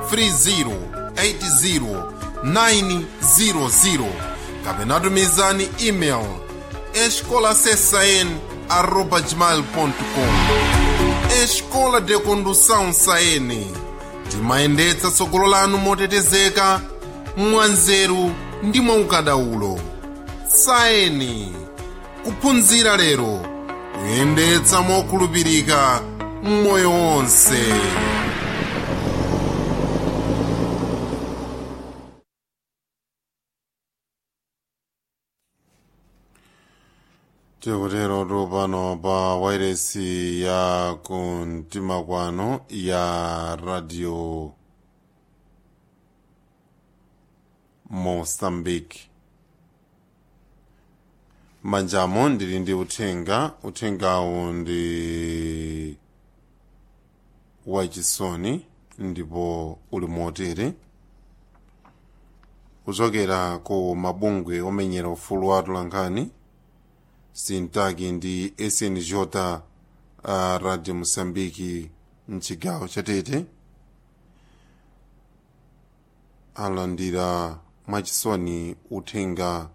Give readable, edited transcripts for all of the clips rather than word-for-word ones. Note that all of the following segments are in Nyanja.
30809000 kapena tumizani email escolasesn@gmail.com. Escola de Condução Saene, timayendetsa tsogolo lanu motetezeka, mwanzeru ndi mwaukadaulo. Saeni, kuphunzira lero, kuyendetsa mokhulupirika mmoyo wonse. Tikutero pano pa wairesi ya kumtima kwano ya Radio Mozambique. Manjamo ndili ndi uthengawu ndi wachisoni ndipo uli motere. Kuchokera ku mabungwe omenyera ufulu wa atolankhani Sintaki ndi SNJ Radio Mozambique mchigawo cha Tete alandira mwachisoni uthenga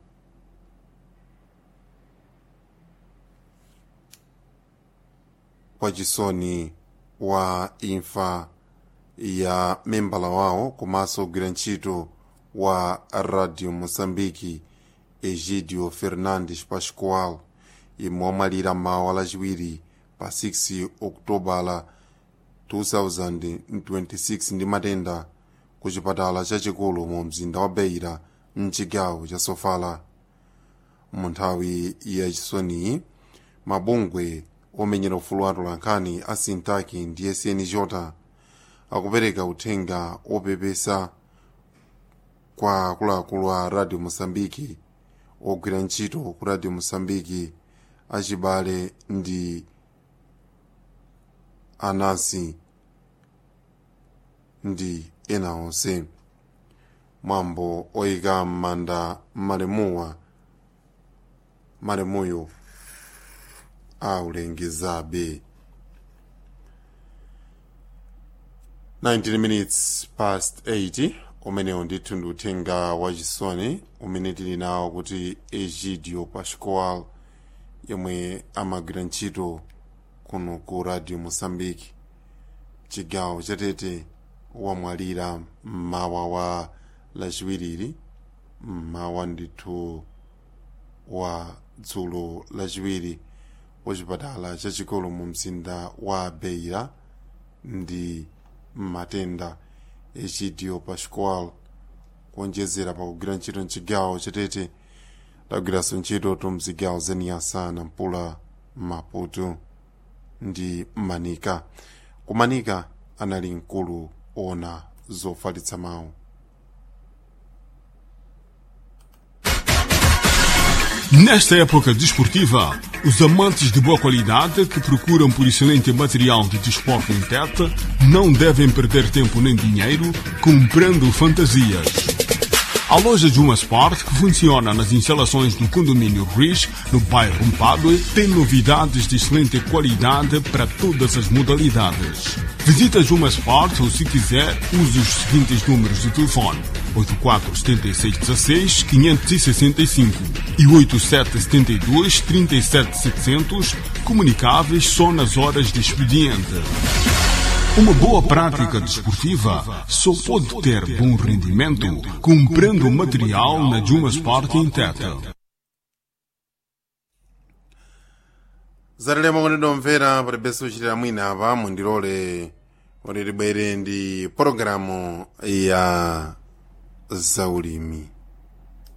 wachisoni wa imfa ya membala wawo komanso ogwira ntchito wa Radio Mozambique Egidio Fernandes Pascoal yemwe wamwalira mawa lachiwiri pa 6 Okutobala 2026 ndi matenda ku chipatala chachikulu mu mzinda wa Beira mchigawo cha Sofala. Mu nthawi yachisoniyi mabungwe omenyera ufulu wa atolankhani a Sintaki ndi SNJ akupereka uthenga opepesa kwa akuluakulu a Radio Mozambique ogwira ntchito ku Radio Mozambique achibale ndi anansi ndi ena onse. Mwambo oyika m'manda malemuyo aulengezabe. 19 minutes past 8 umenewo ndithu ndi uthenga wachisoni umene tili nawo kuti Egidio Pascoal yemwe amagwira ntchito kuno ku Radio Mozambique chigawo cha Tete wamwalira mmawa wa lachiwiri mmawa ndithu wa dzulo lachiwiri wachipatala chachikulu mu mzinda wa Beira ndi matenda. Egidio Pascoal kuonjezera pakugwira ntchito mchigawo cha Tete dagwiranso ntchito tu mzigawo za Niassa, Nampula, Maputo ndi Manika. Kumanika anali mkulu ona zofalitsa mawu. Nesta época desportiva, os amantes de boa qualidade que procuram por excelente material de desporto em Tete não devem perder tempo nem dinheiro comprando fantasias. A loja Juma Sport, que funciona nas instalações do condomínio Riz, no bairro Mpadue, tem novidades de excelente qualidade para todas as modalidades. Visita Juma Sport ou, se quiser, use os seguintes números de telefone: 847616-565 e 8772-37700, comunicáveis só nas horas de expediente. Uma boa prática desportiva só pode ter bom rendimento comprando material na Juma Sport em Tete. Zatalema kuti domvera palibenso kuchitira mwina apa mundilole kuti tibwere ndi pologalamu ya zaulimi.